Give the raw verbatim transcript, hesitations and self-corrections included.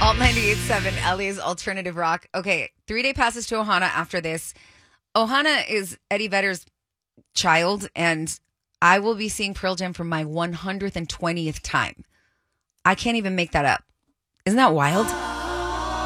Alt ninety-eight point seven, L A's alternative rock. Okay, three day passes to Ohana after this. Ohana is Eddie Vedder's child, and I will be seeing Pearl Jam for my one hundred twentieth time. I can't even make that up. Isn't that wild?